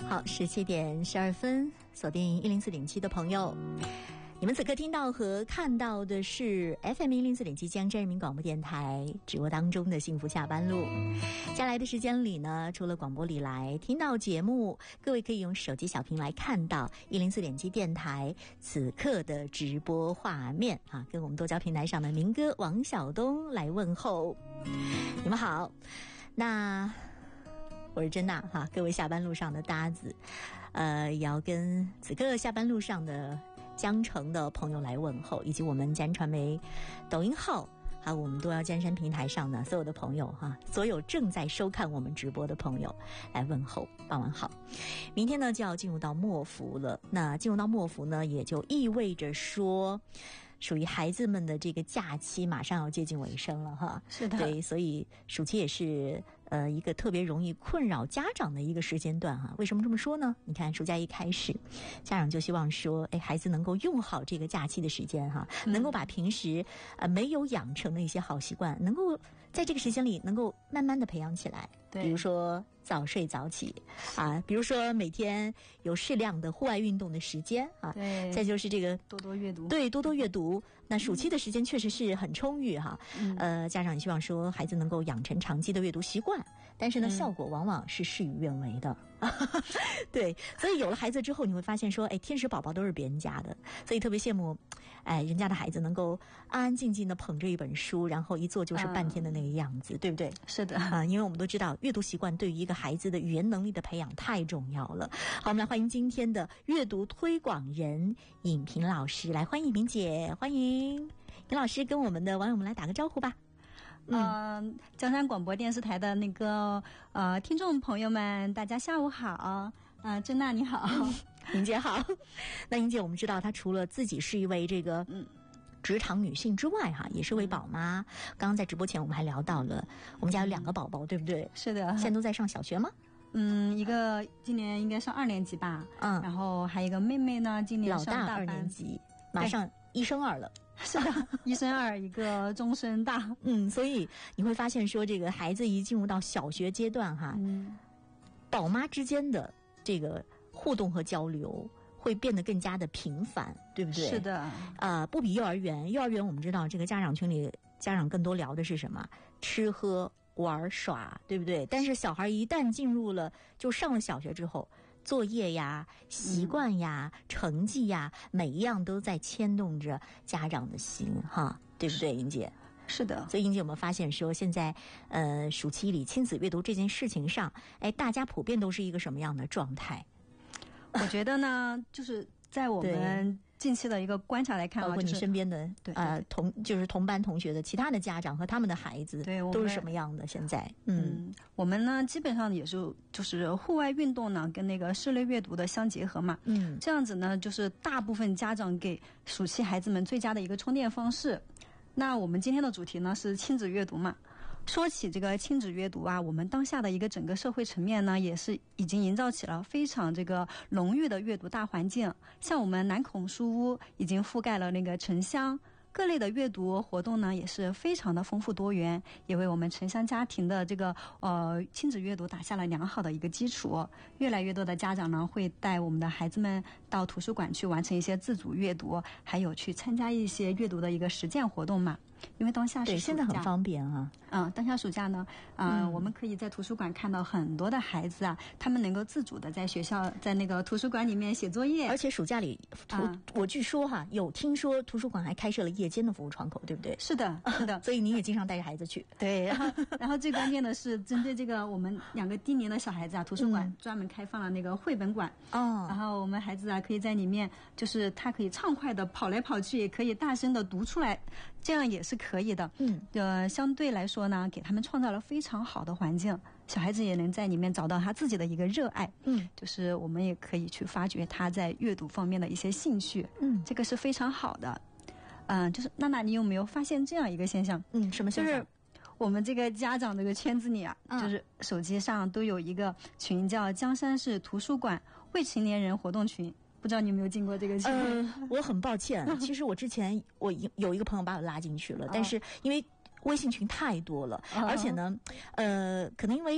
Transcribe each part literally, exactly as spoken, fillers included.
好，十七点十二分，锁定一零四点七的朋友，你们此刻听到和看到的是 F M 一零四点七江浙人民广播电台直播当中的幸福下班路。接下来的时间里呢，除了广播里来听到节目，各位可以用手机小屏来看到一零四点七电台此刻的直播画面啊，跟我们多交平台上的民歌王晓东来问候。你们好，那我是珍娜哈，各位下班路上的搭子，呃，也要跟此刻下班路上的江城的朋友来问候，以及我们嘉山传媒抖音号，还有我们多要江山平台上的所有的朋友哈，所有正在收看我们直播的朋友来问候，傍晚好。明天呢就要进入到末伏了，那进入到末伏呢，也就意味着说，属于孩子们的这个假期马上要接近尾声了哈。 是的， 对，所以暑期也是呃一个特别容易困扰家长的一个时间段哈。为什么这么说呢？你看暑假一开始，家长就希望说，哎，孩子能够用好这个假期的时间哈， 嗯、 能够把平时呃没有养成的一些好习惯，能够在这个时间里能够慢慢的培养起来。 对， 比如说早睡早起啊，比如说每天有适量的户外运动的时间啊， 对， 再就是这个多多阅读， 对，多多阅读。那暑期的时间确实是很充裕哈，嗯、呃，家长也希望说孩子能够养成长期的阅读习惯，但是呢，嗯、效果往往是事与愿违的。对，所以有了孩子之后，你会发现说，哎，天使宝宝都是别人家的，所以特别羡慕，哎，人家的孩子能够安安静静的捧着一本书，然后一坐就是半天的那个样子，嗯、对不对？ 是的啊，因为我们都知道，阅读习惯对于一个孩子的语言能力的培养太重要了。好，我们来欢迎今天的阅读推广人尹萍老师，来欢迎萍姐，欢迎尹老师跟我们的网友们来打个招呼吧。 嗯、呃，江山广播电视台的那个呃听众朋友们，大家下午好。啊、呃，珍娜你好， 尹姐好。那尹姐，我们知道她除了自己是一位这个嗯职场女性之外哈，也是位宝妈。刚刚在直播前我们还聊到了，我们家有两个宝宝，对不对？ 是的， 现在都在上小学吗？ 嗯，一个今年应该上二年级吧，嗯，然后还有一个妹妹呢，今年上大班， 老大二年级，马上一升二了。 是的，一升二，一个中升大。 嗯，所以你会发现说，这个孩子一进入到小学阶段哈，嗯，宝妈之间的这个互动和交流会变得更加的频繁，对不对？ 是的， 呃，不比幼儿园，幼儿园我们知道，这个家长群里家长更多聊的是什么？吃喝玩耍，对不对？但是小孩一旦进入了，就上了小学之后，作业呀、习惯呀、嗯、成绩呀，每一样都在牵动着家长的心，哈，对不对，英姐？ 是的。 所以英姐，我们发现说，现在呃，暑期里亲子阅读这件事情上，哎，大家普遍都是一个什么样的状态？ 我觉得呢，就是在我们近期的一个观察来看啊， 包括你身边的、就是、 对呃同就是同班同学的其他的家长和他们的孩子， 对， 都是什么样的？现在，嗯， 嗯我们呢基本上也是就是户外运动呢跟那个室内阅读的相结合嘛，嗯，这样子呢就是大部分家长给暑期孩子们最佳的一个充电方式。那我们今天的主题呢是亲子阅读嘛。说起这个亲子阅读啊，我们当下的一个整个社会层面呢，也是已经营造起了非常这个浓郁的阅读大环境。像我们南孔书屋已经覆盖了那个城乡，各类的阅读活动呢也是非常的丰富多元，也为我们城乡家庭的这个呃亲子阅读打下了良好的一个基础。越来越多的家长呢会带我们的孩子们到图书馆去完成一些自主阅读，还有去参加一些阅读的一个实践活动嘛。因为当下是对现在很方便啊， 嗯，当下暑假呢，呃、嗯，我们可以在图书馆看到很多的孩子啊，他们能够自主的在学校在那个图书馆里面写作业， 而且暑假里图、嗯、我据说哈有听说图书馆还开设了夜间的服务窗口，对不对？ 是的，是的， 所以你也经常带着孩子去。 对，然后然后最关键的是针对这个我们两个低年的小孩子啊，图书馆专门开放了那个绘本馆哦、嗯，然后我们孩子啊可以在里面，就是他可以畅快的跑来跑去，也可以大声的读出来，这样也是可以的。嗯，呃，相对来说呢，给他们创造了非常好的环境，小孩子也能在里面找到他自己的一个热爱。嗯，就是我们也可以去发掘他在阅读方面的一些兴趣。嗯，这个是非常好的。嗯、呃，就是娜娜，你有没有发现这样一个现象？ 嗯，什么现象？ 就是我们这个家长这个圈子里啊，嗯、就是手机上都有一个群叫江山市图书馆未成年人活动群。不知道你有没有进过这个群？ 呃，我很抱歉，其实我之前我有一个朋友把我拉进去了，但是因为微信群太多了，而且呢，呃，可能因为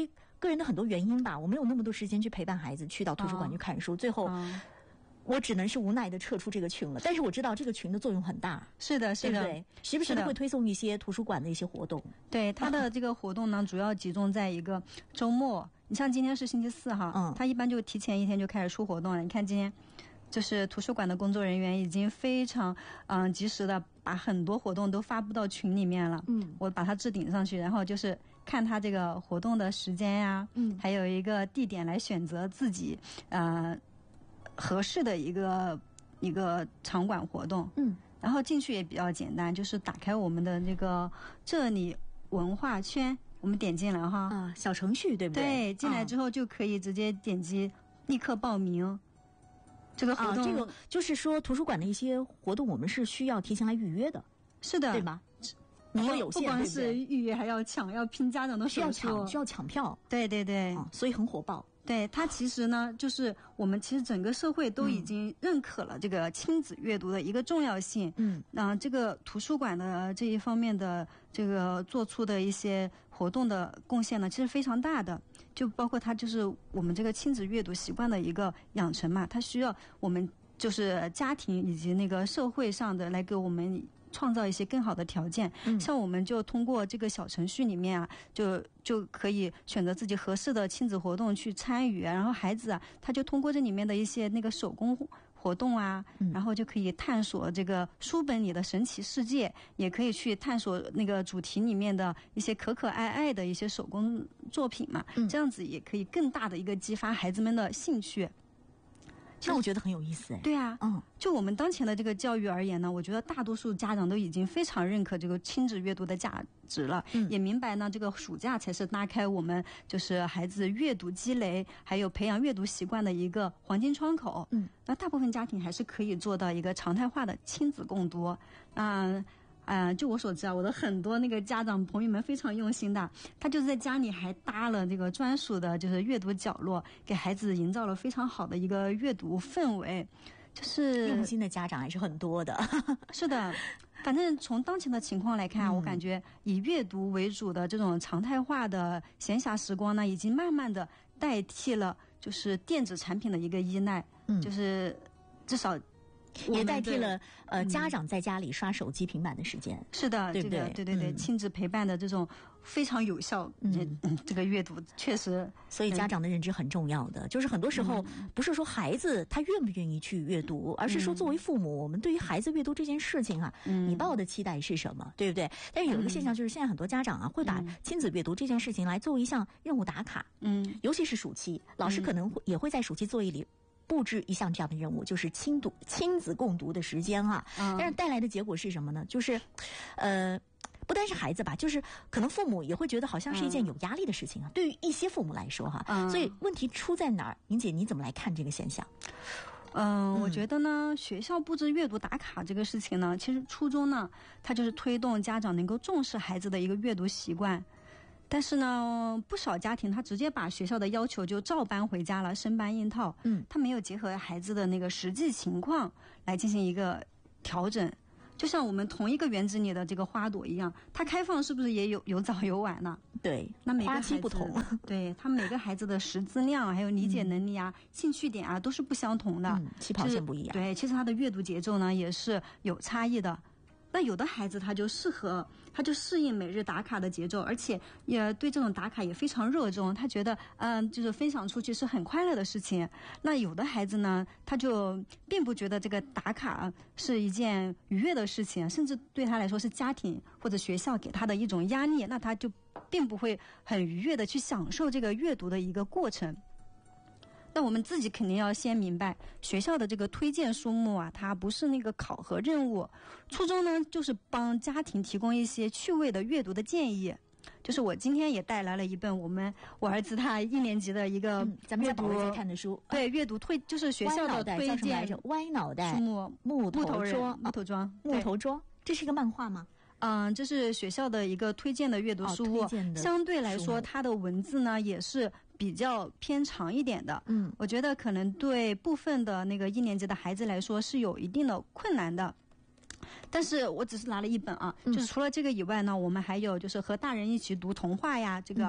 个人的很多原因吧，我没有那么多时间去陪伴孩子去到图书馆去看书，哦、最后。哦我只能是无奈的撤出这个群了，但是我知道这个群的作用很大。 是的，是的， 对不对？时不时的会推送一些图书馆的一些活动。 对，它的这个活动呢，主要集中在一个周末。你像今天是星期四哈，嗯，它一般就提前一天就开始出活动了。你看今天，就是图书馆的工作人员已经非常嗯、呃、及时的把很多活动都发布到群里面了。嗯，我把它置顶上去，然后就是看它这个活动的时间呀，嗯，还有一个地点来选择自己呃。合适的一个一个场馆活动，嗯，然后进去也比较简单，就是打开我们的那个这里文化圈，我们点进来哈， 啊，小程序对不对？ 对，进来之后就可以直接点击立刻报名。啊、这个活动、 啊，这个就是说图书馆的一些活动，我们是需要提前来预约的， 是的， 对吧？名额有限， 不光是预约，还要抢，要拼家长的手速，需要抢，需要抢票。 对对对、 啊，所以很火爆。 对，它其实呢，就是我们其实整个社会都已经认可了这个亲子阅读的一个重要性。嗯，那、呃、这个图书馆的这一方面的这个做出的一些活动的贡献呢，其实非常大的。就包括它就是我们这个亲子阅读习惯的一个养成嘛，它需要我们就是家庭以及那个社会上的来给我们创造一些更好的条件，嗯，像我们就通过这个小程序里面啊，就就可以选择自己合适的亲子活动去参与，然后孩子啊，他就通过这里面的一些那个手工活动啊，嗯，然后就可以探索这个书本里的神奇世界，也可以去探索那个主题里面的一些可可爱爱的一些手工作品嘛，嗯，这样子也可以更大的一个激发孩子们的兴趣。 那我觉得很有意思。 对啊，嗯，就我们当前的这个教育而言呢，我觉得大多数家长都已经非常认可这个亲子阅读的价值了，嗯，也明白呢，这个暑假才是拉开我们就是孩子阅读积累还有培养阅读习惯的一个黄金窗口。嗯，那大部分家庭还是可以做到一个常态化的亲子共读。嗯。呃，就我所知啊，我的很多那个家长朋友们非常用心的，他就是在家里还搭了这个专属的，就是阅读角落，给孩子营造了非常好的一个阅读氛围。就是用心的家长还是很多的。 是的，反正从当前的情况来看、嗯、我感觉以阅读为主的这种常态化的闲暇时光呢，已经慢慢的代替了就是电子产品的一个依赖。嗯，就是至少。 也代替了呃家长在家里刷手机、平板的时间。 是的， 对不对？ 这个、对对对、嗯，亲子陪伴的这种非常有效。嗯，嗯这个阅读确实， 所以家长的认知很重要的。就是很多时候不是说孩子他愿不愿意去阅读，而是说作为父母，我们对于孩子阅读这件事情啊，嗯、你抱的期待是什么，对不对？但是有一个现象就是，现在很多家长啊会把亲子阅读这件事情来作为一项任务打卡。嗯，尤其是暑期，老师可能会、嗯、也会在暑期作业里。布置一项这样的任务，就是亲读亲子共读的时间啊，嗯、但是带来的结果是什么呢？就是，呃，不单是孩子吧，就是可能父母也会觉得好像是一件有压力的事情啊。嗯、对于一些父母来说哈、嗯，所以问题出在哪儿？莹姐，你怎么来看这个现象？ 嗯、呃，我觉得呢，学校布置阅读打卡这个事情呢，其实初衷呢，它就是推动家长能够重视孩子的一个阅读习惯。但是呢，不少家庭他直接把学校的要求就照搬回家了，生搬硬套。嗯，他没有结合孩子的那个实际情况来进行一个调整。就像我们同一个园子里的这个花朵一样，它开放是不是也有有早有晚呢？ 对， 那每个花期不同， 对他每个孩子的识字量还有理解能力啊、嗯、兴趣点啊都是不相同的， 嗯、起跑线不一样。 对，其实他的阅读节奏呢也是有差异的。那有的孩子他就适合，他就适应每日打卡的节奏，而且也对这种打卡也非常热衷。他觉得，嗯、呃，就是分享出去是很快乐的事情。那有的孩子呢，他就并不觉得这个打卡是一件愉悦的事情，甚至对他来说是家庭或者学校给他的一种压力。那他就并不会很愉悦的去享受这个阅读的一个过程。那我们自己肯定要先明白，学校的这个推荐书目啊，它不是那个考核任务，初衷呢就是帮家庭提供一些趣味的阅读的建议。就是我今天也带来了一本我们我儿子他一年级的一个、嗯、 咱们在宝贝在看的书， 对，阅读推就是学校的推荐歪脑袋书目木头桩木头桩木头桩，这是一个漫画吗？ 嗯，这是学校的一个推荐的阅读书目， 哦、 相对来说它的文字呢也是比较偏长一点的。嗯，我觉得可能对部分的那个一年级的孩子来说是有一定的困难的。但是我只是拿了一本啊，嗯、就是除了这个以外呢，我们还有就是和大人一起读童话呀，这个、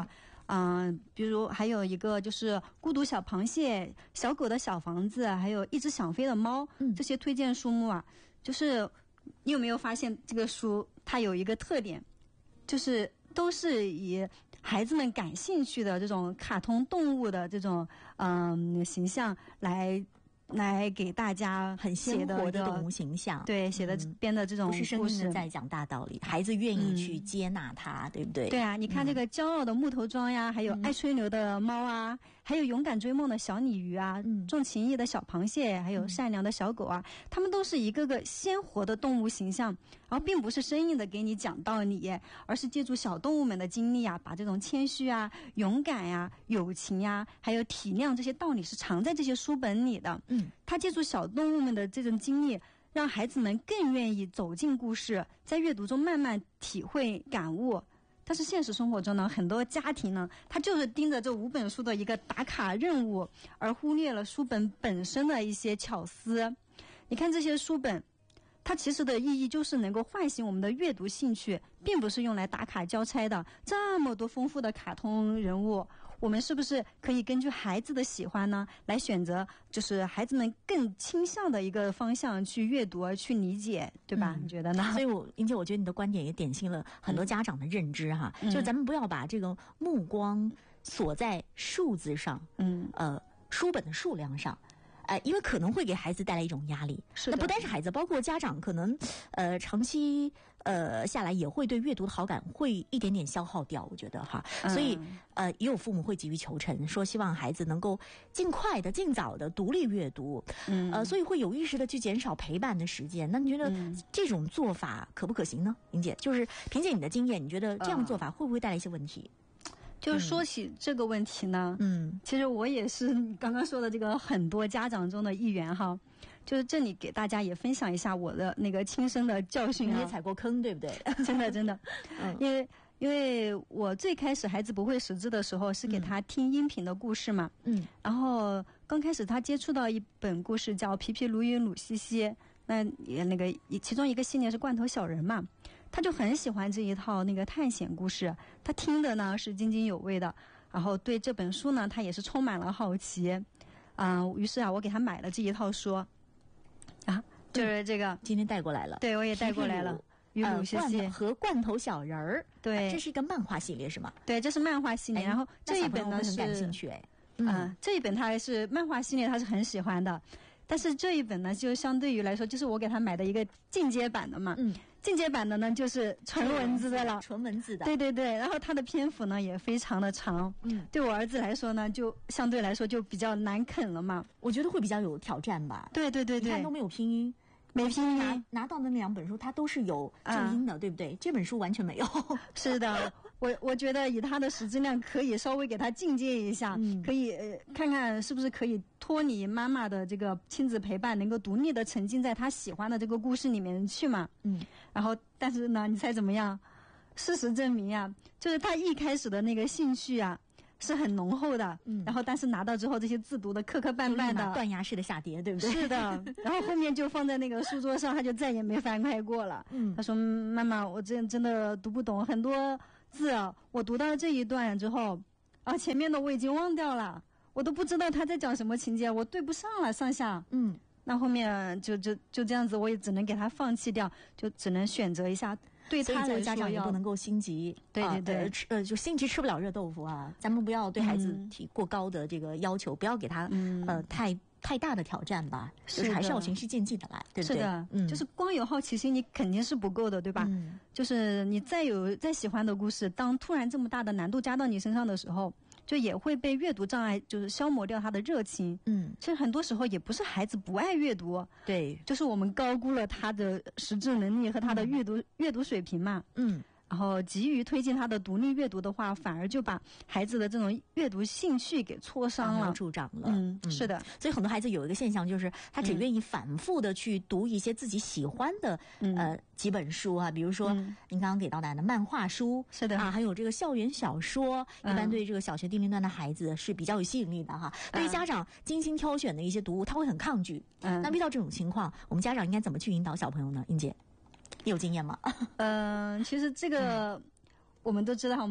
嗯、呃，比如还有一个就是孤独小螃蟹、小狗的小房子，还有一只想飞的猫， 嗯， 这些推荐书目啊，就是你有没有发现这个书它有一个特点，就是都是以孩子们感兴趣的这种卡通动物的这种嗯形象来。来给大家很鲜活的动物形象， 对，写的编的这种故事， 不是生硬的在讲大道理，孩子愿意去接纳它，嗯、对不对？ 对啊，你看这个骄傲的木头桩呀，嗯、还有爱吹牛的猫啊，还有勇敢追梦的小鲤鱼啊，嗯、重情义的小螃蟹，还有善良的小狗啊，它们都是一个个鲜活的动物形象，然后并不是生硬的给你讲道理，而是借助小动物们的经历啊，把这种谦虚啊、勇敢呀、友情呀，还有体谅这些道理是藏在这些书本里的。嗯。他借助小动物们的这种经历，让孩子们更愿意走进故事，在阅读中慢慢体会感悟。但是现实生活中呢，很多家庭呢，他就是盯着这五本书的一个打卡任务，而忽略了书本本身的一些巧思。你看这些书本，它其实的意义就是能够唤醒我们的阅读兴趣，并不是用来打卡交差的。这么多丰富的卡通人物，我们是不是可以根据孩子的喜欢呢，来选择就是孩子们更倾向的一个方向去阅读、去理解，对吧？嗯、你觉得呢？ 所以我，英姐，我觉得你的观点也点醒了很多家长的认知哈，嗯、就是咱们不要把这个目光锁在数字上，嗯，呃，书本的数量上。呃，因为可能会给孩子带来一种压力。 是的。 那不单是孩子，包括家长，可能呃长期呃下来也会对阅读的好感会一点点消耗掉，我觉得哈。嗯、所以呃，也有父母会急于求成，说希望孩子能够尽快的、尽早的独立阅读。嗯。呃，所以会有意识的去减少陪伴的时间。那你觉得这种做法可不可行呢，英姐？就是凭借你的经验，你觉得这样做法会不会带来一些问题？ 就是说起这个问题呢，嗯，其实我也是你刚刚说的这个很多家长中的一员哈，就是这里给大家也分享一下我的那个亲身的教训啊。 你也踩过坑，对不对？ 真的真的，嗯，因为因为我最开始孩子不会识字的时候是给他听音频的故事嘛，嗯，然后刚开始他接触到一本故事叫《皮皮鲁与鲁西西》，那也那个其中一个系列是罐头小人嘛。他就很喜欢这一套那个探险故事，他听的呢是津津有味的，然后对这本书呢他也是充满了好奇，啊、呃，于是啊我给他买了这一套书，啊，就是这个、嗯、 今天带过来了， 对我也带过来了，与鲁西西和罐头小人儿， 对、 啊，这是一个漫画系列是吗？ 对，这是漫画系列，然后这一本呢是很感兴趣哎， 嗯、呃，这一本他是漫画系列，他是很喜欢的，但是这一本呢就相对于来说，就是我给他买的一个进阶版的嘛，嗯。进阶版的呢，就是纯文字的了， 纯文字的。 对对对，然后它的篇幅呢也非常的长，嗯，对我儿子来说呢，就相对来说就比较难啃了嘛。 我觉得会比较有挑战吧。 对对对对， 你看都没有拼音， 没拼音， 拿拿到的那两本书，它都是有正音的，啊、对不对？这本书完全没有。 是的。我我觉得以他的识字量，可以稍微给他进阶一下，嗯、可以、呃、看看是不是可以脱离妈妈的这个亲子陪伴，能够独立的沉浸在他喜欢的这个故事里面去嘛。嗯，然后但是呢，你猜怎么样？事实证明啊，就是他一开始的那个兴趣啊是很浓厚的，嗯，然后但是拿到之后这些字读的磕磕绊绊的， 断崖式的下跌，对不对？ 是的，然后后面就放在那个书桌上，他就再也没翻开过了。嗯，他说：“妈妈，我真真的读不懂很多。”字啊，我读到这一段之后，啊，前面的我已经忘掉了，我都不知道他在讲什么情节，我对不上了上下。嗯，那后面就就就这样子，我也只能给他放弃掉，就只能选择一下。对他来说， 家长也不能够心急。 对对对， 呃，吃呃就心急吃不了热豆腐啊，咱们不要对孩子提过高的这个要求，嗯、不要给他、嗯、呃太。太大的挑战吧，就是还是要循序渐进的来，对不对？ 是的，嗯，就是光有好奇心，你肯定是不够的，对吧？嗯，就是你再有再喜欢的故事，当突然这么大的难度加到你身上的时候，就也会被阅读障碍就是消磨掉他的热情。嗯，其实很多时候也不是孩子不爱阅读， 对， 就是我们高估了他的识字能力和他的阅读、嗯、阅读水平嘛。嗯。然后急于推进他的独立阅读的话，反而就把孩子的这种阅读兴趣给挫伤了、 助长了。 嗯，嗯是的。 所以很多孩子有一个现象，就是他只愿意反复的去读一些自己喜欢的、嗯、呃几本书啊，比如说、嗯、您刚刚给到的漫画书， 是的啊，还有这个校园小说，嗯、一般对这个小学低龄段的孩子是比较有吸引力的哈。嗯、对于家长精心挑选的一些读物，他会很抗拒。嗯，那遇到这种情况，我们家长应该怎么去引导小朋友呢？英姐？你有经验吗？ 嗯、呃，其实这个、嗯、我们都知道，我们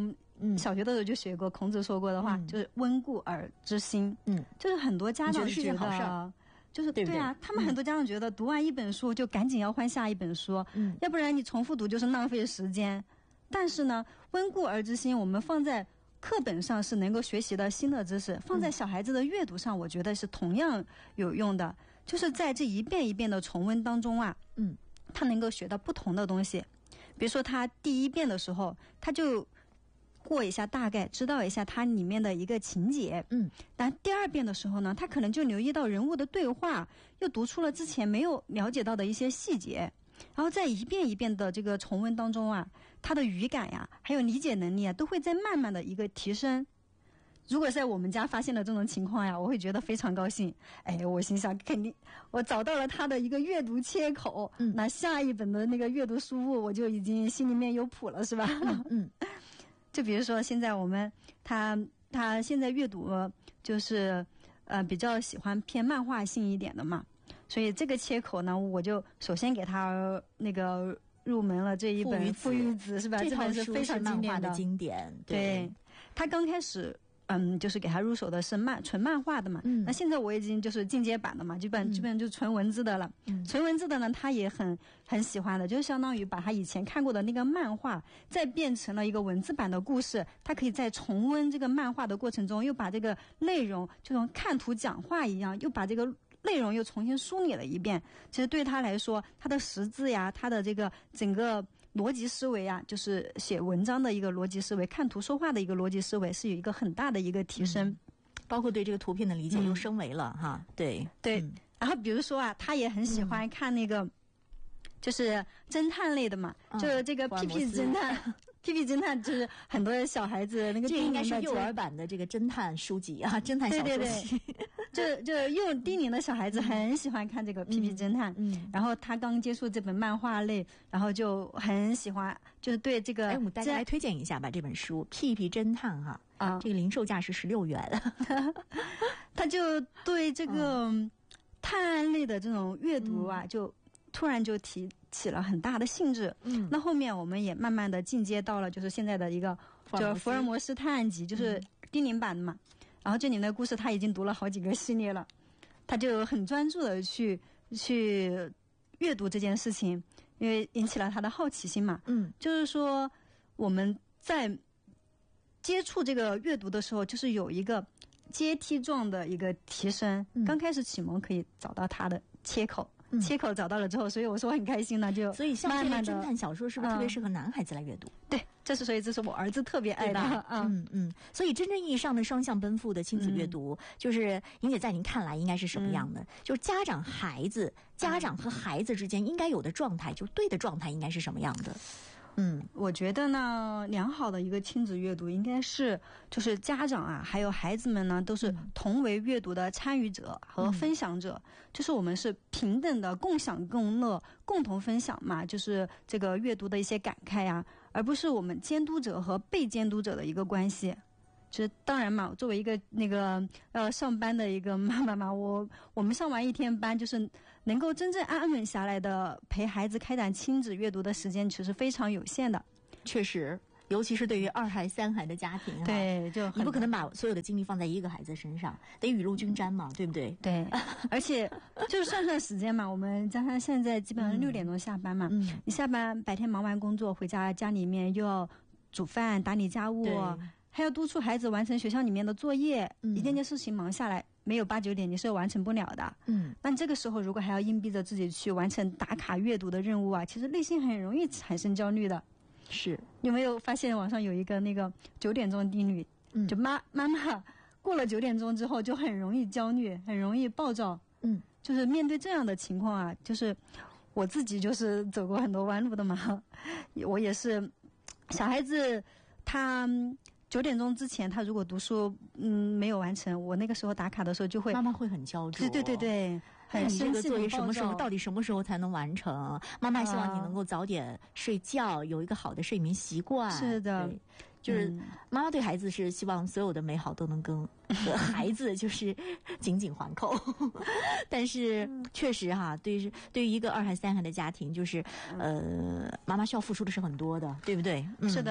嗯，小学的时候就学过孔子说过的话，嗯、就是温故而知新。 嗯， 就是很多家长觉得， 好事儿就是对, 对啊，他们很多家长觉得读完一本书就赶紧要换下一本书，嗯，要不然你重复读就是浪费时间。但是呢，温故而知新，我们放在课本上是能够学习的新的知识，放在小孩子的阅读上，我觉得是同样有用的。就是在这一遍一遍的重温当中啊，嗯，他能够学到不同的东西。比如说他第一遍的时候，他就过一下大概，知道一下它里面的一个情节，嗯，但第二遍的时候呢，他可能就留意到人物的对话，又读出了之前没有了解到的一些细节，然后在一遍一遍的这个重温当中啊，他的语感呀，还有理解能力啊，都会在慢慢的一个提升。如果在我们家发现了这种情况呀，我会觉得非常高兴。哎，我心想，肯定我找到了他的一个阅读切口，嗯，那下一本的那个阅读书目，我就已经心里面有谱了，是吧？嗯。嗯就比如说现在我们他他现在阅读就是呃比较喜欢偏漫画性一点的嘛，所以这个切口呢，我就首先给他那个入门了这一本《父与子》，是吧？ 这本是非常经典的经典。 对，对他刚开始。嗯，就是给他入手的是漫纯漫画的嘛，嗯，那现在我已经就是进阶版的嘛，基本、嗯、基本就是纯文字的了。嗯，纯文字的呢，他也很很喜欢的，就相当于把他以前看过的那个漫画，再变成了一个文字版的故事。他可以在重温这个漫画的过程中，又把这个内容就像看图讲话一样，又把这个内容又重新梳理了一遍。其实对他来说，他的识字呀，他的这个整个逻辑思维啊，就是写文章的一个逻辑思维，看图说话的一个逻辑思维，是有一个很大的一个提升，嗯、 包括对这个图片的理解又升维了、嗯、哈。对对、嗯，然后比如说啊，他也很喜欢看那个，嗯、就是侦探类的嘛，嗯、就是这个屁屁侦探。屁屁侦探就是很多小孩子那个， 这应该是幼儿版的这个侦探书籍啊，侦探小说集。 对对对，就就幼低龄的小孩子很喜欢看这个屁屁侦探，嗯，嗯然后他刚接触这本漫画类，然后就很喜欢，就是对这个。 哎，我们大家来推荐一下吧，这本书《屁屁侦探》哈，啊，这个零售价是十六元。 他就对这个探案类的这种阅读啊，嗯、就突然就提。起了很大的兴致，嗯，那后面我们也慢慢的进阶到了就是现在的一个叫福尔摩斯探案集，就是低龄版的嘛。嗯、然后这里面的故事他已经读了好几个系列了，他就很专注的去去阅读这件事情，因为引起了他的好奇心嘛。嗯，就是说我们在接触这个阅读的时候，就是有一个阶梯状的一个提升。嗯、刚开始启蒙可以找到他的切口。切口找到了之后，所以我说很开心呢，就所以像这类侦探小说是不是特别适合男孩子来阅读？ 嗯、对，这是所以这是我儿子特别爱的。 嗯嗯，所以真正意义上的双向奔赴的亲子阅读，嗯、就是莹姐在您看来应该是什么样的？嗯、就是家长孩子，家长和孩子之间应该有的状态，就对的状态应该是什么样的？ 嗯，我觉得呢，良好的一个亲子阅读应该是，就是家长啊，还有孩子们呢，都是同为阅读的参与者和分享者，嗯、就是我们是平等的共享共乐，共同分享嘛，就是这个阅读的一些感慨呀、啊，而不是我们监督者和被监督者的一个关系。其实当然嘛，作为一个那个呃上班的一个妈妈嘛，我我们上完一天班，就是能够真正安稳下来的陪孩子开展亲子阅读的时间，其实非常有限的。 确实，尤其是对于二孩、三孩的家庭， 对，就你不可能把所有的精力放在一个孩子身上，得雨露均沾嘛，对不对？ 对，而且就是算算时间嘛，我们加上现在基本上六点钟下班嘛，嗯、你下班白天忙完工作回家，家里面又要煮饭、打理家务。还要督促孩子完成学校里面的作业，嗯、一件件事情忙下来，没有八九点你是完成不了的。嗯，那这个时候如果还要硬逼着自己去完成打卡阅读的任务啊，其实内心很容易产生焦虑的。 是， 有没有发现网上有一个那个九点钟定律？嗯，就妈妈妈过了九点钟之后就很容易焦虑，很容易暴躁。嗯，就是面对这样的情况啊，就是我自己就是走过很多弯路的嘛，我也是小孩子他。九点钟之前，他如果读书嗯没有完成，我那个时候打卡的时候就会妈妈会很焦灼。 对对对对，很你这个作业什么时候到底什么时候才能完成？妈妈希望你能够早点睡觉，有一个好的睡眠习惯。 是的， 就是妈妈对孩子是希望所有的美好都能跟和孩子就是紧紧环扣。但是确实哈，对于对于一个二孩三孩的家庭，就是呃妈妈需要付出的是很多的，对不对？ 嗯、是的。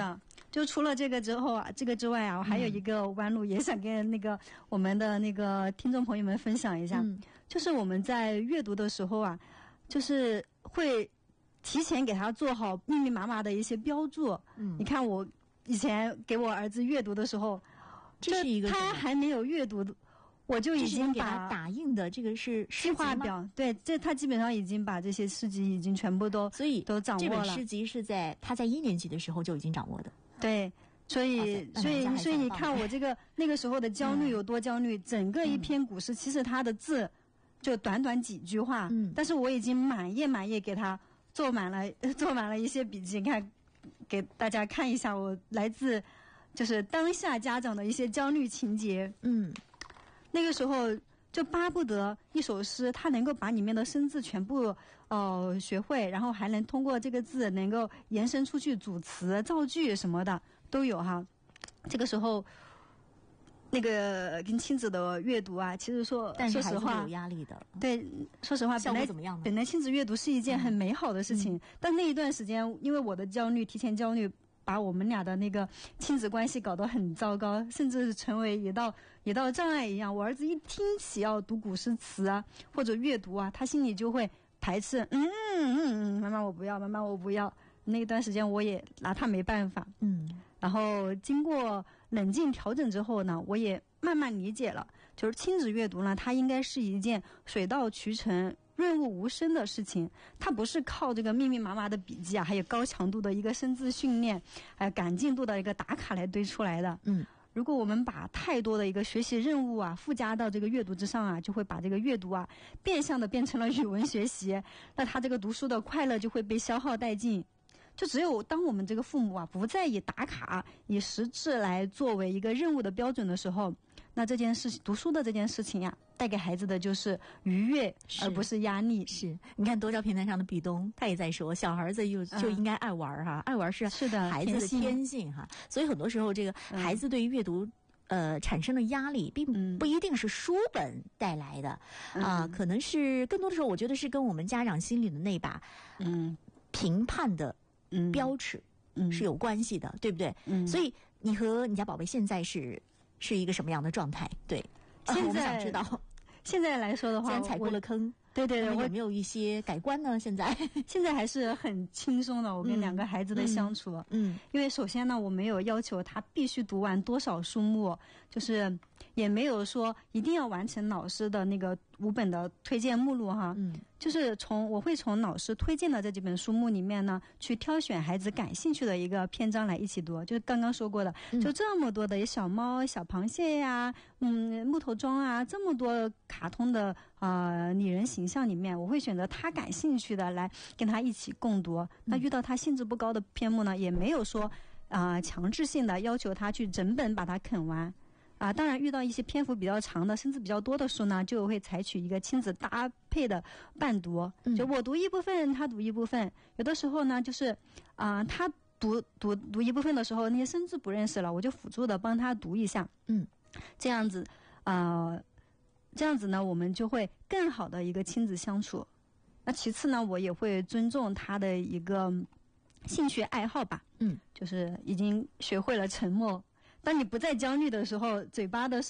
就除了这个之后啊，这个之外啊，我还有一个弯路也想跟那个我们的那个听众朋友们分享一下，嗯、就是我们在阅读的时候啊，就是会提前给他做好密密麻麻的一些标注。嗯，你看我以前给我儿子阅读的时候， 这是一个他还没有阅读，我就已经把给他打印的这个是诗画表，对，这他基本上已经把这些诗集已经全部都所以都掌握了。 这本诗集是在他在一年级的时候就已经掌握的。 对，所以所以所以你看我这个那个时候的焦虑有多焦虑，嗯、整个一篇古诗，其实它的字就短短几句话，嗯、但是我已经满页满页给他做满了做满了一些笔记，你看给大家看一下，我来自就是当下家长的一些焦虑情节。嗯，那个时候就巴不得一首诗，它能够把里面的生字全部呃学会，然后还能通过这个字能够延伸出去组词、造句什么的都有哈。这个时候，那个跟亲子的阅读啊，其实说但是说实话有压力的。 对，说实话， 效果怎么样呢？ 本来亲子阅读是一件很美好的事情，嗯、但那一段时间，因为我的焦虑，提前焦虑。把我们俩的那个亲子关系搞得很糟糕，甚至成为一道一道障碍一样。我儿子一听起要读古诗词啊，或者阅读啊，他心里就会排斥。嗯嗯嗯，妈妈我不要，妈妈我不要。那段时间我也拿他没办法。嗯，然后经过冷静调整之后呢，我也慢慢理解了，就是亲子阅读呢，它应该是一件水到渠成、润物无声的事情，它不是靠这个密密麻麻的笔记啊，还有高强度的一个生字训练，还有赶进度的一个打卡来堆出来的。嗯，如果我们把太多的一个学习任务啊附加到这个阅读之上啊，就会把这个阅读啊变相的变成了语文学习，那他这个读书的快乐就会被消耗殆尽。就只有当我们这个父母啊不再以打卡、以实质来作为一个任务的标准的时候，那这件事读书的这件事情呀、啊，带给孩子的就是愉悦，而不是压力。 是，你看多照平台上的壁咚，他也在说，小孩子就就应该爱玩哈、嗯，爱玩是是的孩子的天性哈。所以很多时候，这个孩子对于阅读。呃，产生的压力并不一定是书本带来的啊、呃嗯，可能是更多的时候，我觉得是跟我们家长心里的那把嗯评判的标尺嗯是有关系的，嗯、对不对？嗯，所以你和你家宝贝现在是是一个什么样的状态？对， 现在、呃、 我们想知道。 现在来说的话， 既然踩过了坑。 对对对， 有没有一些改观呢？现在现在还是很轻松的，我跟两个孩子的相处。嗯，嗯因为首先呢，我没有要求他必须读完多少书目，就是也没有说一定要完成老师的那个五本的推荐目录哈。嗯，就是从我会从老师推荐的这几本书目里面呢，去挑选孩子感兴趣的一个篇章来一起读。就是刚刚说过的，嗯、就这么多的小猫、小螃蟹呀，嗯，木头桩啊，这么多卡通的啊、呃、拟人形。形象里面，我会选择他感兴趣的来跟他一起共读。那遇到他兴致不高的篇目呢，也没有说啊、呃、强制性的要求他去整本把它啃完啊、呃。当然，遇到一些篇幅比较长的、生字比较多的书呢，就会采取一个亲子搭配的伴读，就我读一部分，他读一部分。有的时候呢，就是啊、呃，他读读读一部分的时候，那些生字不认识了，我就辅助的帮他读一下。嗯，这样子啊。呃这样子呢，我们就会更好的一个亲子相处。那其次呢，我也会尊重他的一个兴趣爱好吧。嗯，就是已经学会了沉默。当你不再焦虑的时候，嘴巴的